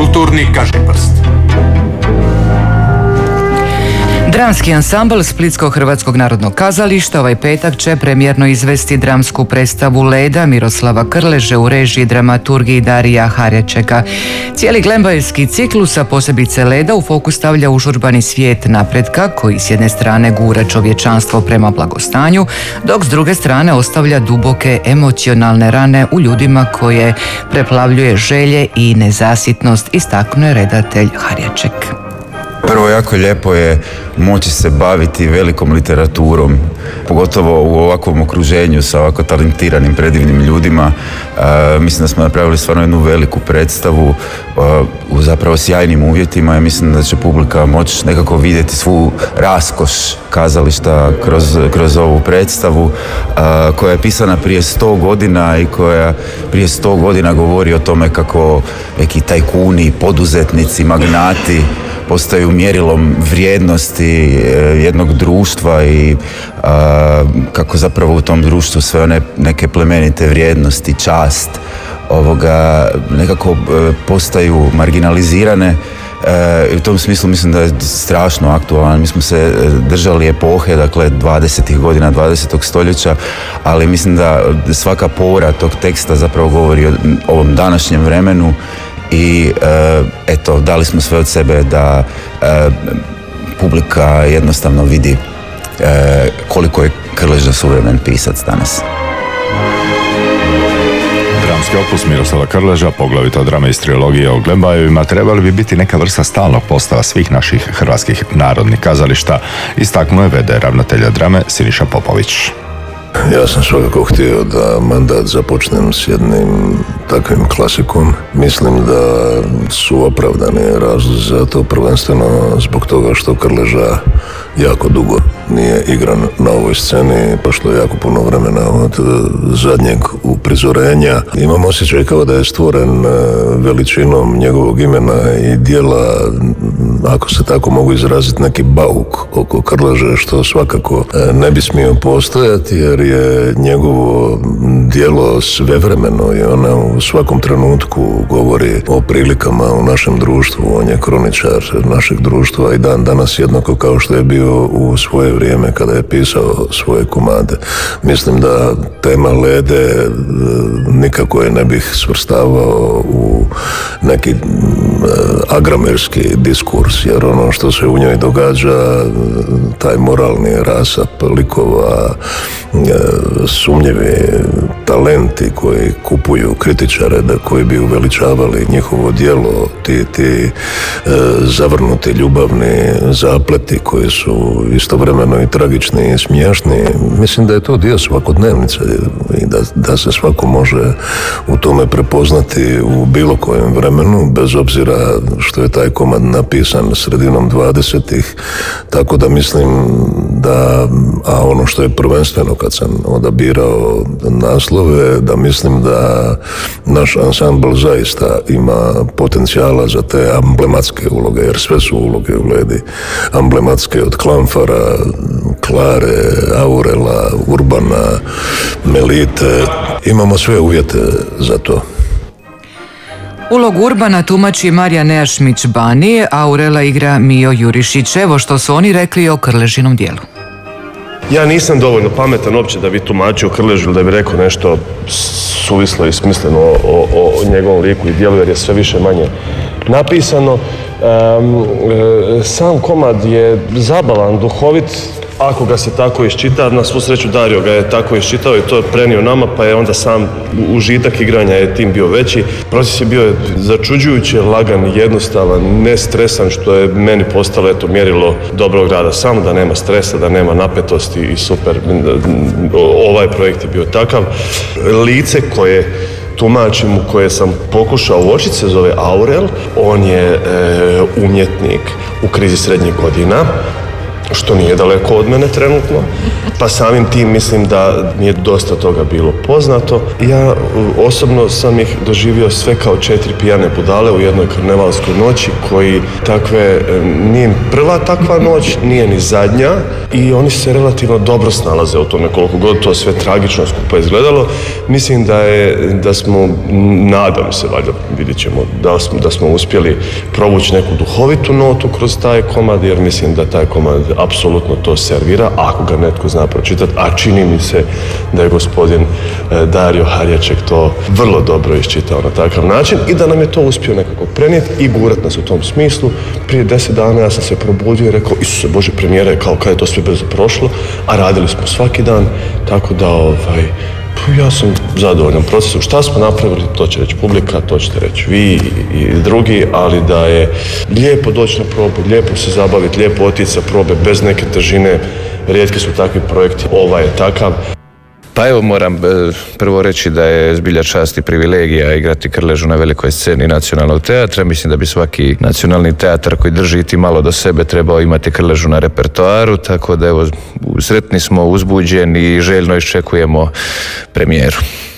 Kulturni kažiprst. Dramski ansambl Splitsko-hrvatskog narodnog kazališta ovaj petak će premijerno izvesti dramsku predstavu Leda Miroslava Krleže u režiji dramaturgiji Darija Harjačeka. Cijeli glembajevski ciklus, a posebice Leda, u fokus stavlja užurbani svijet napretka koji s jedne strane gura čovječanstvo prema blagostanju, dok s druge strane ostavlja duboke emocionalne rane u ljudima koje preplavljuje želje i nezasitnost, istaknuo je redatelj Harjaček. Prvo, jako lijepo je moći se baviti velikom literaturom, pogotovo u ovakvom okruženju sa ovako talentiranim, predivnim ljudima. Mislim da smo napravili stvarno jednu veliku predstavu u zapravo sjajnim uvjetima i mislim da će publika moći nekako vidjeti svu raskoš kazališta kroz ovu predstavu koja je pisana prije 100 godina i koja prije 100 godina govori o tome kako neki tajkuni, poduzetnici, magnati postaju mjerilom vrijednosti jednog društva i kako zapravo u tom društvu sve one neke plemenite vrijednosti, čast, nekako postaju marginalizirane. I u tom smislu mislim da je strašno aktualan. Mi smo se držali epohe, dakle 20. godina 20. stoljeća, ali mislim da svaka pora tog teksta zapravo govori o ovom današnjem vremenu. I eto, dali smo sve od sebe da publika jednostavno vidi koliko je Krleža suvremen pisac danas. Dramski opus Miroslava Krleža, poglavito drama iz trilogije o Glembajevima, trebali bi biti neka vrsta stalnog postava svih naših hrvatskih narodnih kazališta, istaknuo je v.d. ravnatelja drame Siniša Popović. Ja sam svakako htio da mandat započnem s jednim takvim klasikom. Mislim da su opravdani razlozi za to, prvenstveno zbog toga što Krleža jako dugo nije igran na ovoj sceni, prošlo je jako puno vremena od zadnjeg uprizorenja. Imam osjećaj kao da je stvoren veličinom njegovog imena i djela, ako se tako mogu izraziti, neki bauk oko Krleže, što svakako ne bi smio postojati, jer je njegovo djelo svevremeno i ona u svakom trenutku govori o prilikama u našem društvu. On je kroničar našeg društva i dan danas jednako kao što je bio u svoje vrijeme kada je pisao svoje komade. Mislim da tema Lede nikako je ne bih svrstavao u neki agramerski diskurs, jer ono što se u njoj događa, taj moralni rasap likova, sumnjivi talenti koji kupuju kritičare da koji bi uveličavali njihovo djelo, ti zavrnuti ljubavni zapleti koji su istovremeno i tragični i smiješni. Mislim da je to dio svakodnevnice i da se svako može u tome prepoznati u bilo kojem vremenu, bez obzira što je taj komad napisan sredinom 20-ih, tako da mislim da, a ono što je prvenstveno kad sam odabirao naslove, da mislim da naš ansambl zaista ima potencijala za te amblematske uloge, jer sve su uloge u Ledi amblematske, od Klamfara, Klare, Aurela, Urbana, Melite. Imamo sve uvjete za to. Ulogu Urbana tumači Marija Nejašmić-Bani, a Aurela igra Mijo Jurišić. Evo što su oni rekli o Krležinom dijelu. Ja nisam dovoljno pametan uopće da bi tumačio Krležu ili da bi rekao nešto suvislo i smisleno o njegovom liku i dijelu, jer je sve više manje napisano. Sam komad je zabavan, duhovit, ako ga se tako iščita. Na svu sreću Dario ga je tako iščitao i to je prenio nama, pa je onda sam užitak igranja je tim bio veći. Proces je bio začuđujuće lagan, jednostavan, nestresan, što je meni postalo mjerilo dobrog rada. Samo da nema stresa, da nema napetosti i super. Ovaj projekt je bio takav. Lice koje tumačim, u koje sam pokušao uočiti, se zove Aurel. On je umjetnik u krizi srednjih godina. što nije daleko od mene trenutno, pa samim tim mislim da mi je dosta toga bilo poznato. Ja osobno sam ih doživio sve kao 4 pijane budale u jednoj karnevalskoj noći koji nije prva takva noć, nije ni zadnja i oni se relativno dobro snalaze u tome, koliko god to sve tragično skupa izgledalo. Mislim da smo, nadam se, valjda vidjet ćemo, da smo uspjeli provući neku duhovitu notu kroz taj komad, jer mislim da taj komad apsolutno to servira, ako ga netko zna pročitati, a čini mi se da je gospodin Dario Harjaček to vrlo dobro iščitao na takav način i da nam je to uspio nekako prenijeti i gurat nas u tom smislu. Prije 10 dana ja sam se probudio i rekao, Isuse Bože, premijera je kao kad je to sve brzo prošlo, a radili smo svaki dan, tako da ja sam zadovoljan procesom. Šta smo napravili, to će reći publika, to ćete reći vi i drugi, ali da je lijepo doći na probu, lijepo se zabaviti, lijepo otići sa probe bez neke težine. Rijetki su takvi projekti, ovaj je takav. Pa evo, moram prvo reći da je zbilja čast i privilegija igrati Krležu na velikoj sceni nacionalnog teatra. Mislim da bi svaki nacionalni teatar koji drži iti malo do sebe trebao imati Krležu na repertoaru, tako da evo, sretni smo, uzbuđeni i željno iščekujemo premijeru.